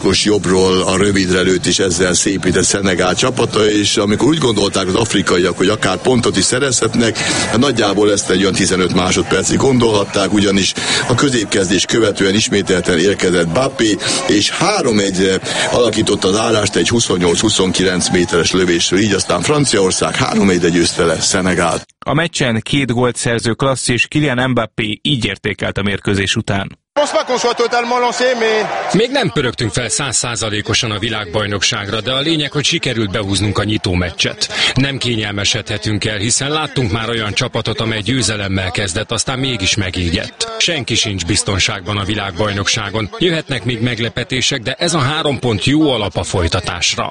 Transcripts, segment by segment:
Jobbról a rövidre lőtt is ezzel szépített Szenegál csapata, és amikor úgy gondolták az afrikaiak, hogy akár pontot is szerezhetnek, hát nagyjából ezt egy olyan 15 másodpercig gondolhatták, ugyanis a középkezdés követően ismételten érkezett Mbappé, és 3-1 alakította az állást egy 28-29 méteres lövésről, így aztán Franciaország 3-1 győzte le Szenegált. A meccsen 2 gólt szerző klasszis Kylian Mbappé így értékelt a mérkőzés után. Még nem pörögtünk fel 100%-osan a világbajnokságra, de a lényeg, hogy sikerült behúznunk a nyitó meccset. Nem kényelmesedhetünk el, hiszen láttunk már olyan csapatot, amely győzelemmel kezdett, aztán mégis megégett. Senki sincs biztonságban a világbajnokságon. Jöhetnek még meglepetések, de ez a 3 pont jó alap a folytatásra.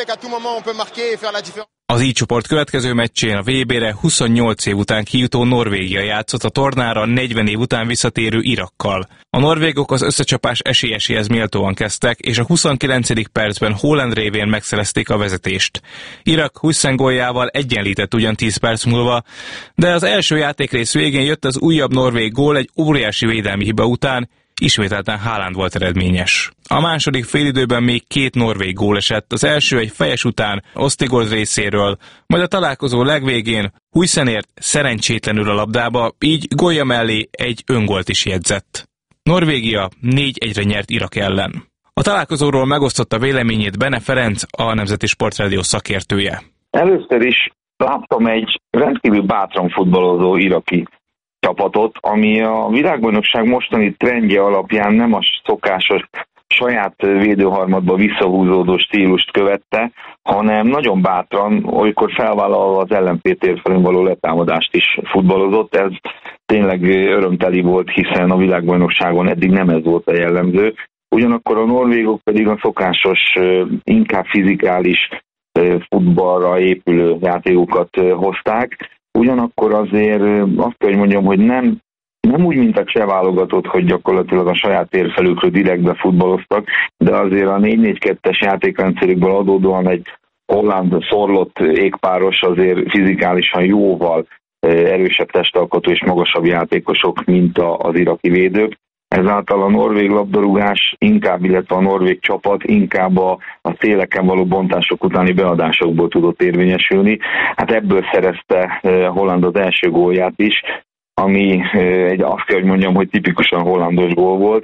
Az I csoport következő meccsén a VB-re 28 év után kijutó Norvégia játszott a tornára 40 év után visszatérő Irakkal. A norvégok az összecsapás esélyeséhez méltóan kezdtek, és a 29. percben Haaland révén megszerezték a vezetést. Irak Hüseyin góljával egyenlített ugyan 10 perc múlva, de az első játékrész végén jött az újabb norvég gól egy óriási védelmi hiba után, ismételten Haaland volt eredményes. A második félidőben még 2 norvég gól esett, az első egy fejes után Ostigorz részéről, majd a találkozó legvégén Hüseyin ért szerencsétlenül a labdába, így gólja mellé egy öngólt is jegyzett. Norvégia 4-1-re nyert Irak ellen. A találkozóról megosztotta véleményét Bene Ferenc, a Nemzeti Sportrádió szakértője. Először is láttam egy rendkívül bátran futballozó iraki csapatot, ami a világbajnokság mostani trendje alapján nem a szokásos saját védőharmadba visszahúzódó stílust követte, hanem nagyon bátran, olykor felvállalva az ellenfél térfelén való letámadást is futballozott. Ez tényleg örömteli volt, hiszen a világbajnokságon eddig nem ez volt a jellemző. Ugyanakkor a norvégok pedig a szokásos, inkább fizikális futballra épülő játékokat hozták. Ugyanakkor azért azt kell, hogy mondjam, hogy nem úgy, mint a cseh válogatott, hogy gyakorlatilag a saját térfelükről direktbe futballoztak, de azért a 4-4-2-es játékrendszerükből adódóan egy holland szorlott égpáros azért fizikálisan jóval erősebb testalkatú és magasabb játékosok, mint az iraki védők. Ezáltal a norvég labdarúgás inkább, illetve a norvég csapat inkább a széleken való bontások utáni beadásokból tudott érvényesülni. Hát ebből szerezte Holland az első gólját is, ami azt kell, hogy mondjam, hogy tipikusan hollandos gól volt.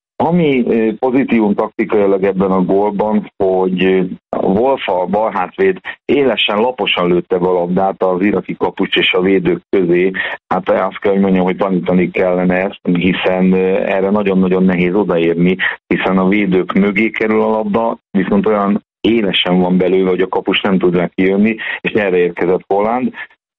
Ami pozitívum taktikailag ebben a gólban, hogy Wolf, a balhátvéd élesen, laposan lőtte be a labdát az iraki kapus és a védők közé. Hát azt kell, hogy mondjam, hogy tanítani kellene ezt, hiszen erre nagyon-nagyon nehéz odaérni, hiszen a védők mögé kerül a labda, viszont olyan élesen van belőle, hogy a kapus nem tud rá kijönni, és erre érkezett Holland.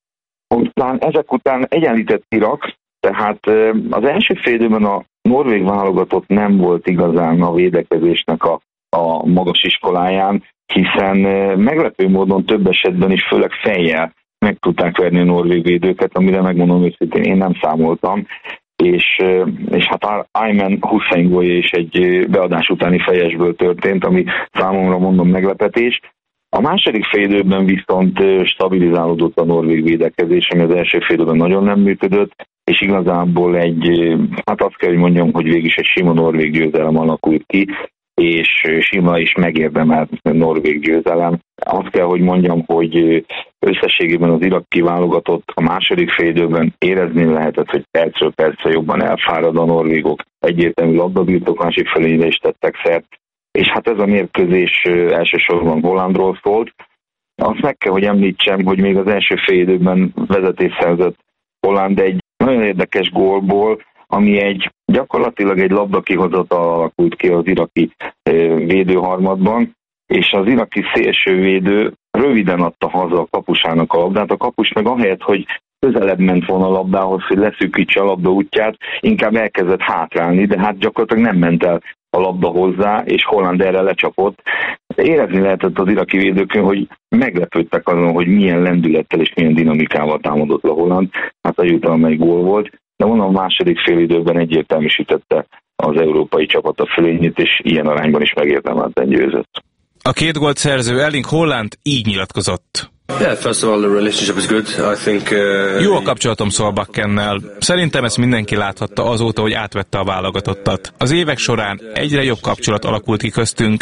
Ezek után egyenlített Irak, tehát az első fél időben a norvég válogatott nem volt igazán a védekezésnek a magas iskoláján, hiszen meglepő módon több esetben is, főleg fejjel meg tudták verni a norvég védőket, amire megmondom őszintén, én nem számoltam, és hát Ayman Hüseyin gólja is egy beadás utáni fejesből történt, ami számomra mondom meglepetés. A második fél időben viszont stabilizálódott a norvég védekezés, ami az első fél időben nagyon nem működött, és igazából hát azt kell, hogy mondjam, hogy végig is egy sima norvég győzelem alakult ki, és sima is megérdemelt norvég győzelem. Azt kell, hogy mondjam, hogy összességében az iraki válogatott a második fél időben érezni lehetett, hogy percről percre jobban elfárad a norvégok. Egyértelmű labdabirtoklási fölényre is tettek szert, és hát ez a mérkőzés elsősorban Hollandról szólt. Azt meg kell, hogy említsem, hogy még az első fél időben vezetés szerzett Holland egy nagyon érdekes gólból, ami gyakorlatilag egy labdakihozatal alakult ki az iraki védőharmadban, és az iraki szélsővédő röviden adta haza a kapusának a labdát. A kapus meg ahelyett, hogy közelebb ment volna a labdához, hogy leszűkítse a labda útját, inkább elkezdett hátrálni, de hát gyakorlatilag nem ment el a labda hozzá, és Holland erre lecsapott. Érezni lehetett az iraki védőkön, hogy meglepődtek azon, hogy milyen lendülettel és milyen dinamikával támadott a Holland. Hát a jutalmai gól volt, de mondom, a második fél időben egyértelműsítette az európai csapat a fölényét, és ilyen arányban is megérdemelten győzött. A 2 gólt szerző Erling Haaland így nyilatkozott. Jó a kapcsolatom Solbakkennel. Szerintem ezt mindenki láthatta azóta, hogy átvette a válogatottat. Az évek során egyre jobb kapcsolat alakult ki köztünk,